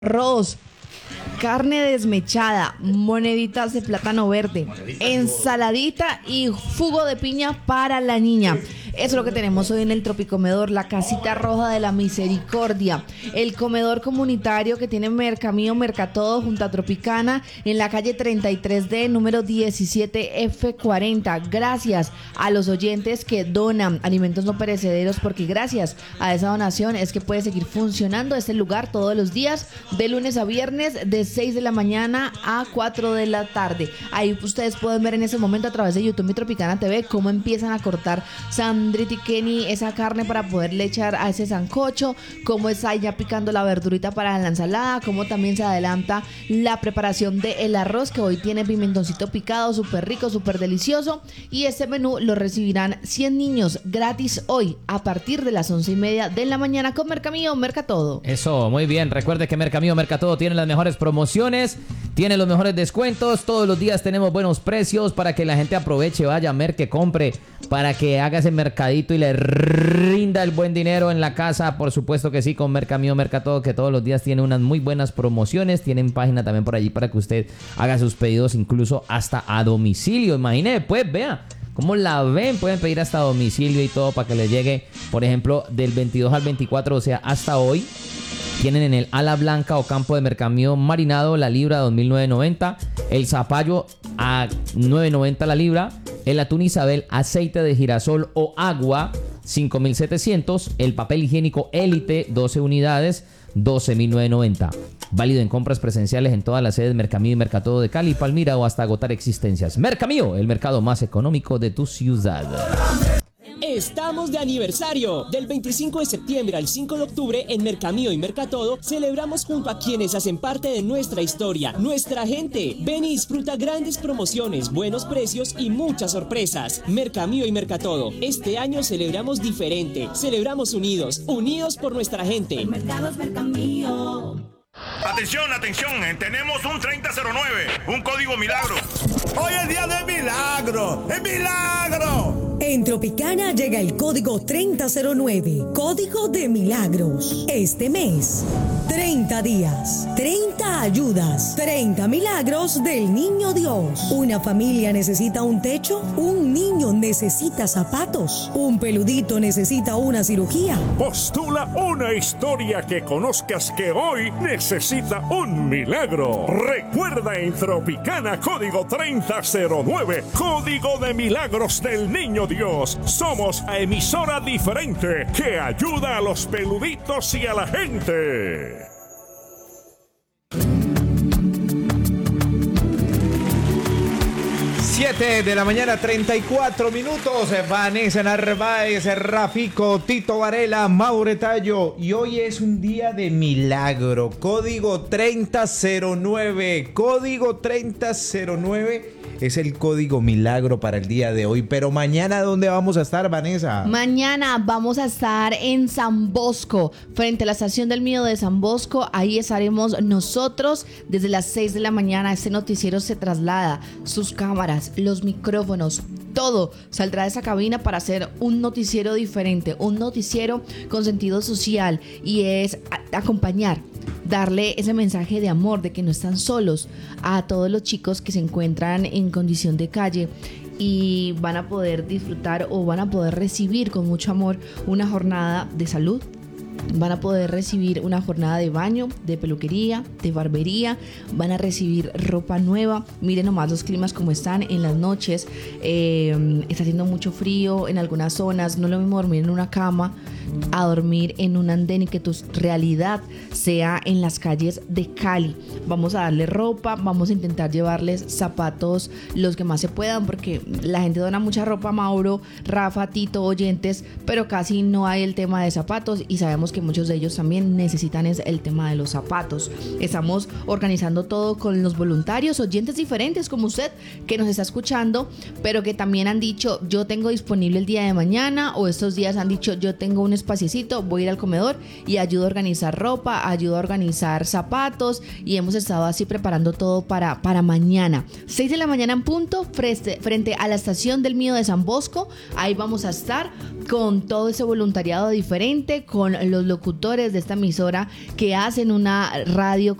arroz, carne desmechada, moneditas de plátano verde, ensaladita y jugo de piña para la niña. Eso es lo que tenemos hoy en el Tropicomedor, la casita roja de la misericordia, el comedor comunitario que tiene Mercamío Mercatodo junto a Tropicana en la calle 33D, número 17F40. Gracias a los oyentes que donan alimentos no perecederos, porque gracias a esa donación es que puede seguir funcionando este lugar todos los días, de lunes a viernes, de 6 de la mañana a 4 de la tarde. Ahí ustedes pueden ver en ese momento a través de YouTube y Tropicana TV cómo empiezan a cortar Sandrita y Kenny esa carne para poderle echar a ese sancocho, cómo está ya picando la verdurita para la ensalada, cómo también se adelanta la preparación del arroz, que hoy tiene pimentoncito picado, súper rico, súper delicioso. Y este menú lo recibirán 100 niños gratis hoy a partir de las 11:30 de la mañana con Mercamío Mercatodo. Eso, muy bien. Recuerde que Mercamío Mercatodo tiene las mejores promociones, tiene los mejores descuentos. Todos los días tenemos buenos precios para que la gente aproveche, vaya a que compre, para que haga ese mercadito y le rinda el buen dinero en la casa. Por supuesto que sí, con Mercamío Mercatodo, que todos los días tiene unas muy buenas promociones. Tienen página también por allí para que usted haga sus pedidos incluso hasta a domicilio. Imagine, pues, vea cómo la ven, pueden pedir hasta a domicilio y todo para que les llegue, por ejemplo, del 22 al 24, o sea, hasta hoy. Tienen en el ala blanca o campo de Mercamío marinado la libra a 2.990, el zapallo a 9.90 la libra, el atún Isabel aceite de girasol o agua 5.700, el papel higiénico Élite 12 unidades 12.990. Válido en compras presenciales en todas las sedes Mercamío y Mercatodo de Cali, Palmira o hasta agotar existencias. Mercamío, el mercado más económico de tu ciudad. Estamos de aniversario. Del 25 de septiembre al 5 de octubre en Mercamío y Mercatodo celebramos junto a quienes hacen parte de nuestra historia, nuestra gente. Ven y disfruta grandes promociones, buenos precios y muchas sorpresas. Mercamío y Mercatodo. Este año celebramos diferente. Celebramos unidos, unidos por nuestra gente. El mercado es Mercamío. Atención, atención, tenemos un 3009, un código milagro. Hoy es día de milagro, ¡es milagro! En Tropicana llega el código 3009, código de milagros. Este mes, 30 días, 30 ayudas, 30 milagros del Niño Dios. Una familia necesita un techo, un niño necesita zapatos, un peludito necesita una cirugía. Postula una historia que conozcas que hoy necesita un milagro. Recuerda en Tropicana código 3009, código de milagros del Niño Dios. Somos la emisora diferente que ayuda a los peluditos y a la gente. 7 de la mañana, 34 minutos. Vanessa Narváez, Rafico, Tito Varela, Maure Tallo. Y hoy es un día de milagro. Código 3009. Código 3009 es el código milagro para el día de hoy. Pero mañana, ¿dónde vamos a estar, Vanessa? Mañana vamos a estar en San Bosco, frente a la estación del Mío de San Bosco. Ahí estaremos nosotros desde las 6 de la mañana. Este noticiero se traslada, sus cámaras, los micrófonos, todo saldrá de esa cabina para hacer un noticiero diferente, un noticiero con sentido social, y es acompañar, darle ese mensaje de amor, de que no están solos a todos los chicos que se encuentran en condición de calle y van a poder disfrutar o van a poder recibir con mucho amor una jornada de salud. Van a poder recibir una jornada de baño, de peluquería, de barbería. Van a recibir ropa nueva. Miren nomás los climas como están en las noches. Está haciendo mucho frío en algunas zonas. No es lo mismo dormir en una cama a dormir en un andén y que tu realidad sea en las calles de Cali. Vamos a darle ropa, vamos a intentar llevarles zapatos los que más se puedan, porque la gente dona mucha ropa, Mauro, Rafa, Tito, oyentes, pero casi no hay el tema de zapatos, y sabemos que muchos de ellos también necesitan el tema de los zapatos. Estamos organizando todo con los voluntarios, oyentes diferentes como usted que nos está escuchando, pero que también han dicho: yo tengo disponible el día de mañana, o estos días han dicho: yo tengo un espaciecito, voy a ir al comedor y ayudo a organizar ropa, ayudo a organizar zapatos y hemos estado así preparando todo para mañana. 6 de la mañana en punto, frente a la estación del Mío de San Bosco. Ahí vamos a estar con todo ese voluntariado diferente, con los locutores de esta emisora que hacen una radio